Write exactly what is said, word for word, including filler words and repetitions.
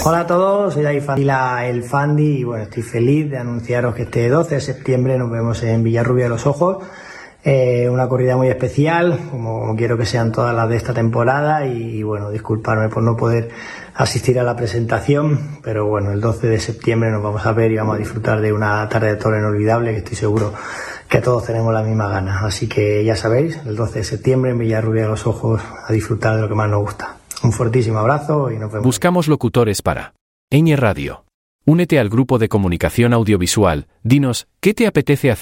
Hola a todos, soy David Fandila, el Fandi, y bueno, estoy feliz de anunciaros que este doce de septiembre nos vemos en Villarrubia de los Ojos. Eh, una corrida muy especial, como, como quiero que sean todas las de esta temporada, y, y bueno, disculparme por no poder asistir a la presentación, pero bueno, el doce de septiembre nos vamos a ver y vamos a disfrutar de una tarde de toro inolvidable que estoy seguro que todos tenemos las mismas ganas. Así que ya sabéis, el doce de septiembre en Villarrubia de los Ojos, a disfrutar de lo que más nos gusta. Un fortísimo abrazo y nos vemos. Buscamos locutores para Eñe Radio. Únete al grupo de comunicación audiovisual. Dinos, ¿qué te apetece hacer?